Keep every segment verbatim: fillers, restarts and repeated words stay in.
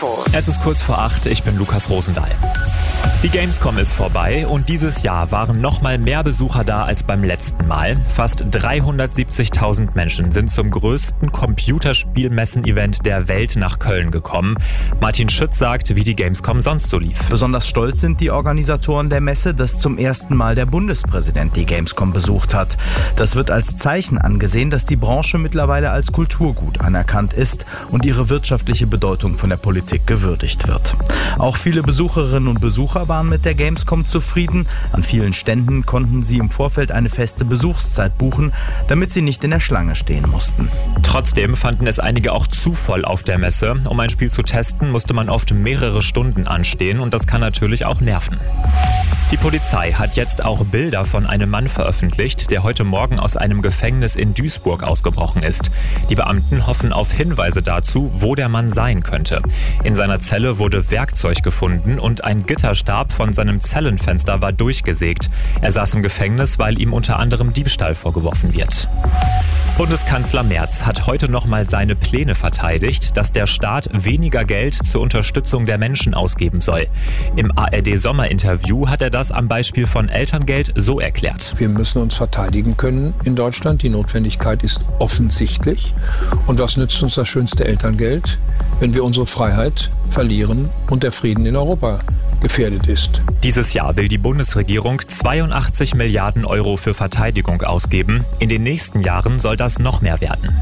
Info. Es ist kurz vor acht, ich bin Lukas Rosendahl. Die Gamescom ist vorbei und dieses Jahr waren noch mal mehr Besucher da als beim letzten Mal. Fast dreihundertsiebzigtausend Menschen sind zum größten Computerspielmessen-Event der Welt nach Köln gekommen. Martin Schütz sagt, wie die Gamescom sonst so lief. Besonders stolz sind die Organisatoren der Messe, dass zum ersten Mal der Bundespräsident die Gamescom besucht hat. Das wird als Zeichen angesehen, dass die Branche mittlerweile als Kulturgut anerkannt ist und ihre wirtschaftliche Bedeutung von der Politik gewürdigt wird. Auch viele Besucherinnen und Besucher waren mit der Gamescom zufrieden. An vielen Ständen konnten sie im Vorfeld eine feste Besuchszeit buchen, damit sie nicht in der Schlange stehen mussten. Trotzdem fanden es einige auch zu voll auf der Messe. Um ein Spiel zu testen, musste man oft mehrere Stunden anstehen und das kann natürlich auch nerven. Die Polizei hat jetzt auch Bilder von einem Mann veröffentlicht, der heute Morgen aus einem Gefängnis in Duisburg ausgebrochen ist. Die Beamten hoffen auf Hinweise dazu, wo der Mann sein könnte. In seiner Zelle wurde Werkzeug gefunden und ein Gitterstab von seinem Zellenfenster war durchgesägt. Er saß im Gefängnis, weil ihm unter anderem Diebstahl vorgeworfen wird. Bundeskanzler Merz hat heute nochmal seine Pläne verteidigt, dass der Staat weniger Geld zur Unterstützung der Menschen ausgeben soll. Im A R D-Sommerinterview hat er das am Beispiel von Elterngeld so erklärt. Wir müssen uns verteidigen können in Deutschland. Die Notwendigkeit ist offensichtlich. Und was nützt uns das schönste Elterngeld, wenn wir unsere Freiheit verlieren und der Frieden in Europa gefährdet ist? Dieses Jahr will die Bundesregierung zweiundachtzig Milliarden Euro für Verteidigung ausgeben. In den nächsten Jahren soll das noch mehr werden.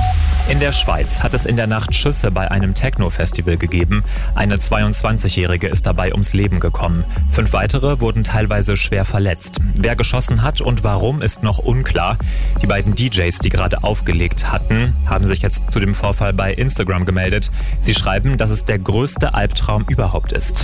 In der Schweiz hat es in der Nacht Schüsse bei einem Techno-Festival gegeben. Eine zweiundzwanzigjährige ist dabei ums Leben gekommen. Fünf weitere wurden teilweise schwer verletzt. Wer geschossen hat und warum, ist noch unklar. Die beiden D Js, die gerade aufgelegt hatten, haben sich jetzt zu dem Vorfall bei Instagram gemeldet. Sie schreiben, dass es der größte Albtraum überhaupt ist.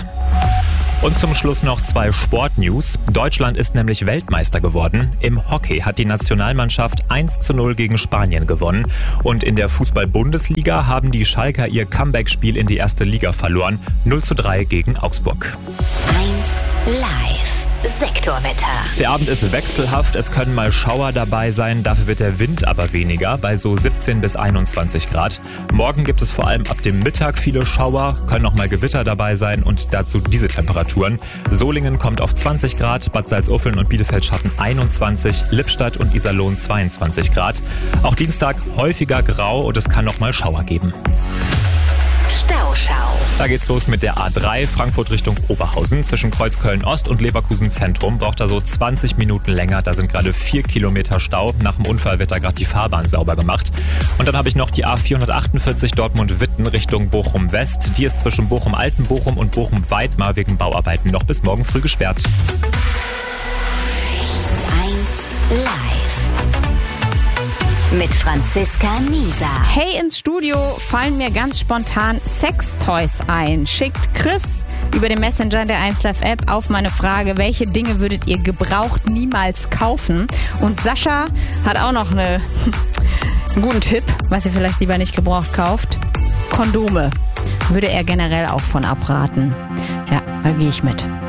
Und zum Schluss noch zwei Sportnews. Deutschland ist nämlich Weltmeister geworden. Im Hockey hat die Nationalmannschaft eins zu null gegen Spanien gewonnen. Und in der Fußball-Bundesliga haben die Schalker ihr Comeback-Spiel in die erste Liga verloren. null zu drei gegen Augsburg. eins live. Sektorwetter. Der Abend ist wechselhaft, es können mal Schauer dabei sein, dafür wird der Wind aber weniger, bei so siebzehn bis einundzwanzig Grad. Morgen gibt es vor allem ab dem Mittag viele Schauer, können auch mal Gewitter dabei sein und dazu diese Temperaturen. Solingen kommt auf zwanzig Grad, Bad Salzuflen und Bielefeld schaffen einundzwanzig, Lippstadt und Iserlohn zweiundzwanzig Grad. Auch Dienstag häufiger grau und es kann noch mal Schauer geben. Stauschau. Da geht's los mit der A drei, Frankfurt Richtung Oberhausen. Zwischen Kreuzköln Ost und Leverkusen Zentrum braucht er so zwanzig Minuten länger. Da sind gerade vier Kilometer Stau. Nach dem Unfall wird da gerade die Fahrbahn sauber gemacht. Und dann habe ich noch die A vierhundertachtundvierzig Dortmund-Witten Richtung Bochum West. Die ist zwischen Bochum-Altenbochum und Bochum-Weidmar wegen Bauarbeiten noch bis morgen früh gesperrt. eins live. Mit Franziska Nieser. Hey, ins Studio fallen mir ganz spontan Sextoys ein. Schickt Chris über den Messenger der eins Live App auf meine Frage, welche Dinge würdet ihr gebraucht niemals kaufen? Und Sascha hat auch noch eine, einen guten Tipp, was ihr vielleicht lieber nicht gebraucht kauft. Kondome. Würde er generell auch von abraten. Ja, da gehe ich mit.